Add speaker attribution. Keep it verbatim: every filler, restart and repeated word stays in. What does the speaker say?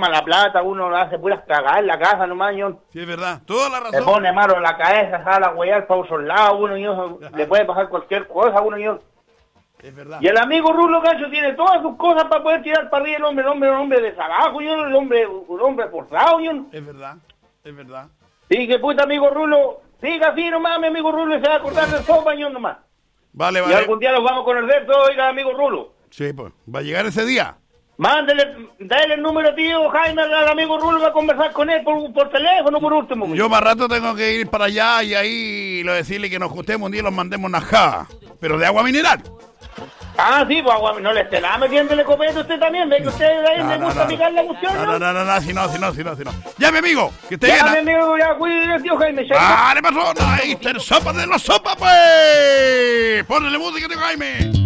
Speaker 1: la plata, uno hace puras cagar en la casa nomás, ñón.
Speaker 2: Sí, es verdad, toda la razón.
Speaker 1: Se pone malo en la cabeza, sale a huear para otros lados, uno, ñón, le puede pasar cualquier cosa a uno, ñón.
Speaker 2: Es verdad.
Speaker 1: Y el amigo Rulo Cacho tiene todas sus cosas para poder tirar para arriba el hombre, el hombre, el hombre de trabajo, ñón, el hombre, un hombre forzado, ñón.
Speaker 2: Es verdad, es verdad.
Speaker 1: Sí, que puta amigo Rulo, siga así nomás, mi amigo Rulo, y se va a acordar del sopa, ñón, nomás.
Speaker 2: Vale,
Speaker 1: Y
Speaker 2: vale.
Speaker 1: algún día los vamos a conocer todos, oiga, amigo Rulo.
Speaker 2: Sí, pues, va a llegar ese día.
Speaker 1: Mándele, dale el número, tío Jaime, al amigo Rulo, va a conversar con él por, por teléfono, por último.
Speaker 2: Yo más rato tengo que ir para allá y ahí lo decirle que nos juntemos un día y los mandemos najá, pero de agua mineral.
Speaker 1: Ah, sí, pues agua, no le esté nada metiéndole copete usted también, ve que usted ahí
Speaker 2: No,
Speaker 1: le
Speaker 2: no,
Speaker 1: gusta
Speaker 2: no.
Speaker 1: picar la cuestión,
Speaker 2: No,
Speaker 1: ¿no?
Speaker 2: no, no, no, no, si no, si no, si no, si no. Ya, mi amigo, que esté
Speaker 1: Ya,
Speaker 2: bien.
Speaker 1: mi amigo, ya, cuídate, tío Jaime. chaito.
Speaker 2: Vale, patrón, ahí está el sopa de la sopa, pues. Ponle música, tío Jaime.